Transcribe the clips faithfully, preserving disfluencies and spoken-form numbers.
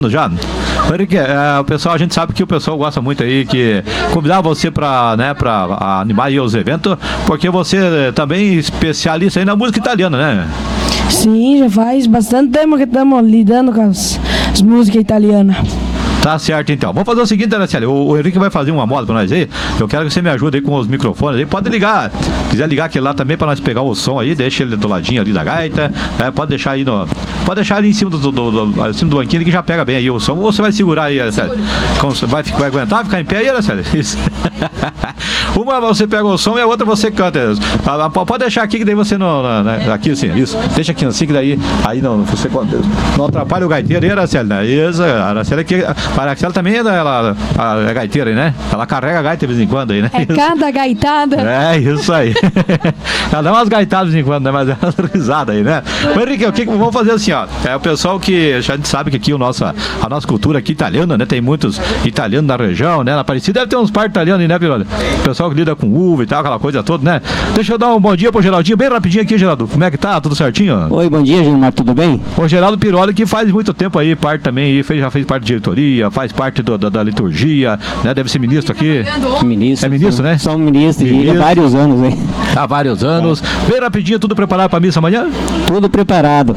Já, Henrique, é, o pessoal, a gente sabe que o pessoal gosta muito aí, que convidar você para, né, para animar aí os eventos, porque você também é especialista aí na música italiana, né? Sim, já faz bastante tempo que estamos lidando com as, as músicas italianas. Tá certo, então. Vamos fazer o seguinte, Araceli, o, o Henrique vai fazer uma moda pra nós aí. Eu quero que você me ajude aí com os microfones aí. Pode ligar. Se quiser ligar aquele lá também pra nós pegar o som aí, deixa ele do ladinho ali da gaita. É, pode deixar aí no. Pode deixar ali em cima do, do, do, do, em cima do banquinho que já pega bem aí o som. Ou você vai segurar aí, Araceli? Vai, vai aguentar ficar em pé aí, Araceli? Isso. Uma você pega o som e a outra você canta. Pode deixar aqui que daí você não. Aqui assim, isso. Deixa aqui assim que daí. Aí não, você não atrapalha o gaiteiro aí, Araceli, né? Isso, a Araceli aqui. A Araceli também ela, ela, ela é gaiteira, né? Ela carrega a gaita de vez em quando aí, né? É cada gaitada. É, isso aí. Ela dá umas gaitadas de vez em quando, né? Mas é umas risadas aí, né? Mas, Henrique, o que vamos fazer assim, ó? É o pessoal que a gente sabe que aqui o nosso, a nossa cultura aqui italiana, né? Tem muitos italianos na região, né? Na Aparecida deve ter uns par italianos aí, né, Pirolli? O pessoal que lida com uva e tal, aquela coisa toda, né? Deixa eu dar um bom dia pro Geraldinho, bem rapidinho aqui, Geraldo. Como é que tá? Tudo certinho? Oi, bom dia, Gilmar, tudo bem? O Geraldo Pirolli, que faz muito tempo aí, parte também aí, fez, já fez parte de diretoria, faz parte do, da, da liturgia, né? Deve ser ministro aqui. Ministro. É ministro, né? Sou ministro, ministro. há vários anos, hein? Há vários anos. Bem rapidinho, tudo preparado para a missa amanhã? Tudo preparado.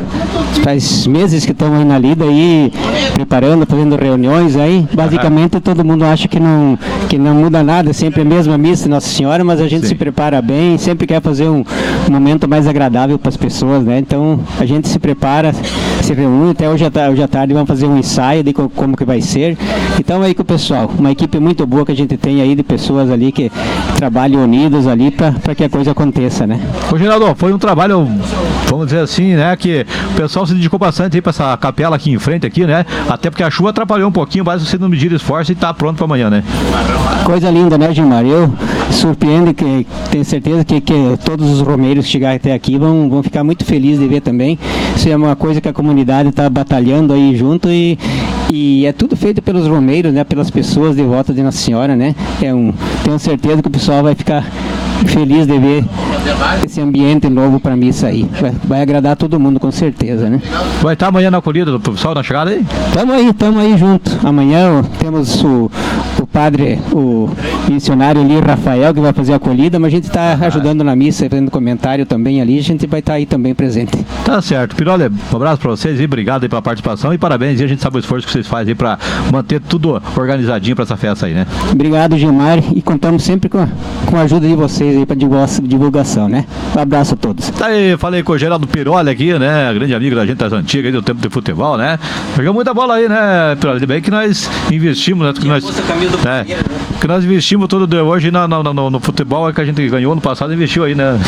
Faz meses que estamos aí na lida aí, preparando, fazendo reuniões aí. Basicamente, todo mundo acha que não, que não muda nada, sempre a mesma missa Nossa Senhora, mas a gente Sim. se prepara bem, sempre quer fazer um momento mais agradável para as pessoas, né? Então, a gente se prepara, se reúne, até hoje à tarde vamos fazer um ensaio de como que vai ser. Então, aí com o pessoal, uma equipe muito boa que a gente tem aí de pessoas ali que trabalham unidas ali para que a coisa aconteça, né? Ô, Geraldo, foi um trabalho, vamos dizer assim, né, que o pessoal se dedicou bastante aí para essa capela aqui em frente aqui, né? Até porque a chuva atrapalhou um pouquinho, mas você não medir esforço e tá pronto para amanhã, né? Coisa linda, né, Gilmar? Eu surpreendo que tenho certeza que, que todos os romeiros que chegarem até aqui vão, vão ficar muito felizes de ver também. Isso é uma coisa que a comunidade está batalhando aí junto e, e é tudo feito pelos romeiros, né? Pelas pessoas devotas de Nossa Senhora, né? É um, tenho certeza que o pessoal vai ficar feliz de ver esse ambiente novo para missa aí. Vai, vai agradar todo mundo, com certeza, né? Vai estar amanhã na acolhida do pessoal na chegada aí? Estamos aí, estamos aí junto. Amanhã temos o, o padre, o missionário ali, Rafael, que vai fazer a acolhida, mas a gente está ajudando na missa, fazendo comentário também ali, a gente vai estar aí também presente. Tá certo. Pirolli, um abraço para vocês e obrigado aí pela participação e parabéns. E a gente sabe o esforço que vocês fazem aí para manter tudo organizadinho para essa festa aí, né? Obrigado, Gilmar, e contamos sempre com a, com a ajuda de vocês aí para divulgação, né? Um abraço a todos. Tá aí, falei com o Geraldo Pirolli aqui, né? Grande amigo da gente das antigas aí do tempo de futebol, né? Jogou muita bola aí, né, Pirolli? Bem que nós investimos, né? Que nós, né? Que nós investimos todo de hoje na, na, no, no futebol que a gente ganhou no passado, investiu aí, né?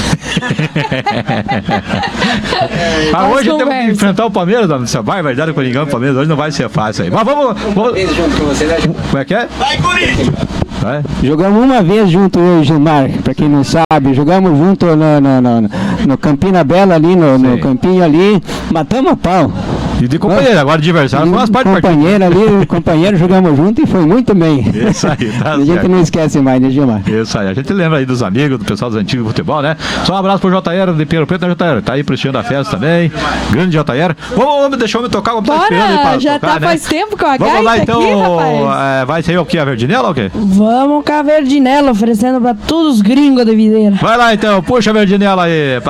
ah, hoje temos que enfrentar o Palmeiras, não, vai, vai dar o Coringão, o Palmeiras, hoje não vai ser fácil aí. Mas vamos. vamos... Como é que é? Vai, Corinthians! Vai. Jogamos uma vez junto hoje, Gilmar, pra quem não sabe, jogamos junto no, no, no, no Campina Bela ali, no, no campinho ali, matamos a pau. E de companheiro, agora de adversário, com as partes companheiro ali, companheiro, jogamos junto e foi muito bem. Isso aí, tá a gente certo. Não esquece mais, né, Gilmar? Isso aí, a gente lembra aí dos amigos, do pessoal dos antigos do futebol, né? Só um abraço pro J R de Pedro Preto, né, J R? Tá aí prestigiando a festa também. Grande J R. Vamos, vamos deixar o homem tocar, vamos Bora, tá esperando aí pra já tocar, tá né? faz tempo com a Vamos gaita lá então, aqui, é, vai sair o que? A Verdinela ou o quê? Vamos com a Verdinela, oferecendo pra todos os gringos de videira. Vai lá então, puxa a Verdinela aí.